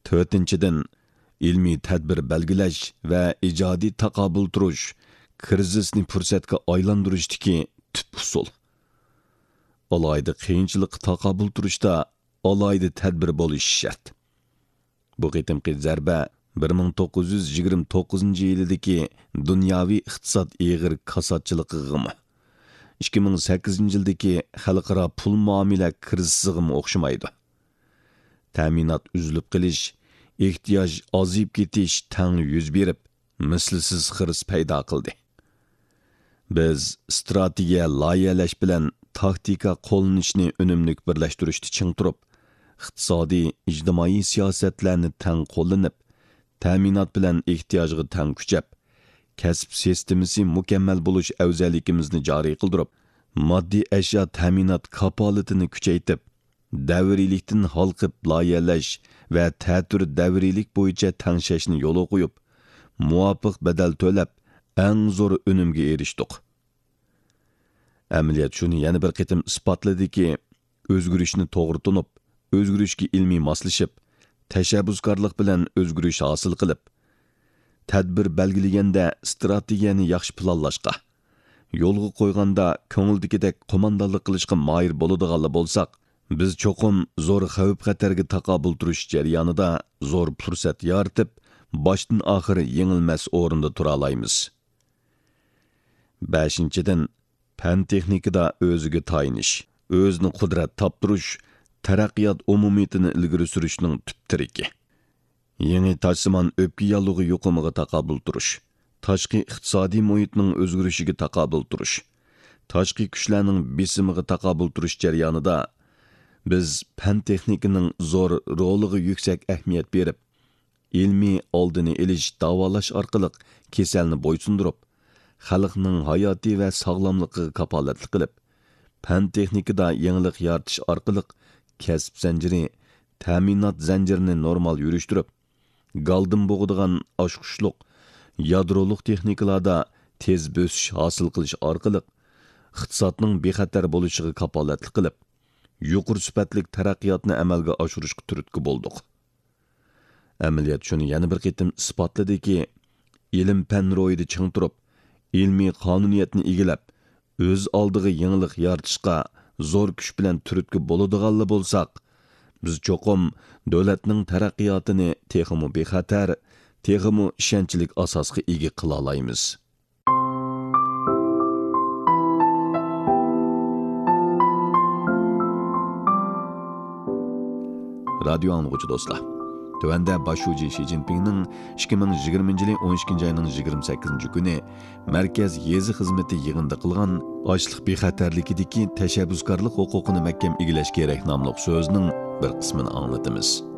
To'rtinchidan, ilmiy tadbir belgilash va ijodiy taqobil turish, krizisni fursatga aylantirishdagi tub usul. Alayda qiyinchilikqa taqobil turishda alayda tadbir bo'lishi shart. Bu qitimqi zarba 1929-yildagi dunyoviy iqtisod ig'ir kasodchilig'iga 2008-yildagi xalqaro pul muomala krizisiga o'xshamaydi. Ta'minot uzilib qilish, ehtiyoj ozib ketish tang yuz berib, mislsiz xiris paydo qildi. Biz strategiya loyihalash bilan taktika qo'llanishni unumli birlashtirishni ching turib, iqtisodiy, ijtimoiy siyosatlarni tang qo'llanib, ta'minot bilan ehtiyojga tang kuchab, kasb sistemasi mukammal bo'lish afzalligimizni joriy qildirib, moddiy ashyo ta'minot kapolatini kuchaytib, davriylikdan halqib loyihalash va ta'tir davriylik bo'yicha tangshashni yo'l qo'yib, muvofiq badal to'lab, eng zo'r unumga erishdik. Amaliyot shuni yana bir qitim isbotladiki, o'zgarishni to'g'ri tunib, o'zgarishga ilmiy moslashib, tashabbuskorlik bilan o'zgarish hosil qilib, tadbir belgilaganda strategiyani yaxshi planlashga, yo'lga qo'yganda ko'ngildagidek qo'mondonlik qilishga moyil bo'ladiganlar bo'lsak, biz cho'qim zo'r xavf-xatarga taqobil turish jarayonida zo'r fursat yaratib, boshdan oxiri yengilmas o'rinda tura olamiz. 5-dan, fan texnikada o'ziga tayinish, o'zini qudrat toptirish, taraqqiyot umumiyatini ilgari surishning tub tiriki. Yangi tashsimon o'pka yallig'i yuqumiga taqobil turish, tashqi iqtisodiy muhitning o'zgarishiga taqobil turish, tashqi kuchlarning besimiga taqobil turish jarayonida biz fan texnikaning zo'r roliga yuksak ahamiyat berib, ilmiy oldini olish, davolash orqali kasalni bo'ysundirib, xalqning hayoti va sog'lomligiga kapolatlik qilib, fan texnikada yangilik yaratish orqali kasb zanjiri, ta'minot zanjirini normal yurishtirib, galdim bo'g'adigan oshqushliq, yadroliq texnikalarda tez bo'sish hosil qilish orqali iqtisodning bexatar bo'lishiga kapolatlik qilib, yuqori sifatli taraqqiyotni amalga oshirishga turtki bo'ldik. Amaliyot shuni yana bir qitim isbotladiki, ilm fan ro'yida ching turib, ilmiy qonuniyatni egilab, o'z oldiga yangilik yaratishga zo'r kuch bilan turtki bo'ladiganlar bo'lsak, biz cho'qim davlatning taraqqiyotini texmu bexatar, texmu ishonchlik asosga ega qila olamiz. Radio anlıqçı dostlar. Tövəndə başucu Xi Jinping'nin 2020 yılı 12 ayının 28 günü Mərkəz Yezi xizmeti yığında qılğan açlıq bexatarlikidagi tashabbuskorlik huquqini mahkam egilash kerak nomli so'zning bir qismini anglatamiz.